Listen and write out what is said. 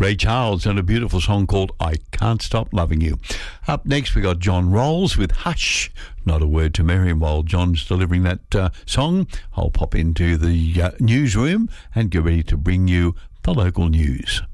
Ray Charles and a beautiful song called I Can't Stop Loving You. Up next, we got John Rolls with Hush, Not a Word to Mary. While John's delivering that song, I'll pop into the newsroom and get ready to bring you the local news.